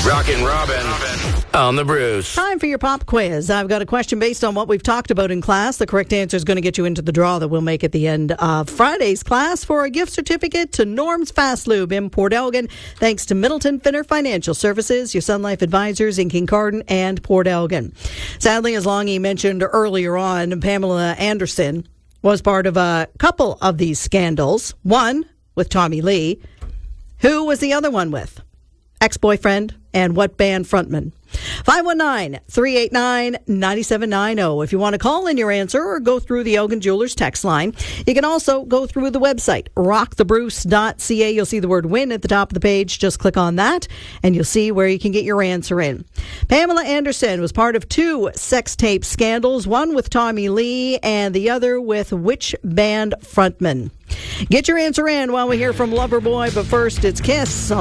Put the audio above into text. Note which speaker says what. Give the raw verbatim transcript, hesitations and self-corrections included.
Speaker 1: Rockin' Robin on the Bruce.
Speaker 2: Time for your pop quiz. I've got a question based on what we've talked about in class. The correct answer is going to get you into the draw that we'll make at the end of Friday's class for a gift certificate to Norm's Fast Lube in Port Elgin, thanks to Middleton Finner Financial Services, your Sun Life advisors in Kincardine and Port Elgin. Sadly, as Longy mentioned earlier on, Pamela Anderson was part of a couple of these scandals. One with Tommy Lee. Who was the other one with? Ex-boyfriend and what band frontman? five one nine, three eight nine, nine seven nine zero. If you want to call in your answer or go through the Elgin Jewelers text line, you can also go through the website, rock the bruce dot c a. You'll see the word win at the top of the page. Just click on that, and you'll see where you can get your answer in. Pamela Anderson was part of two sex tape scandals, one with Tommy Lee and the other with which band frontman? Get your answer in while we hear from Loverboy, but first, it's Kiss.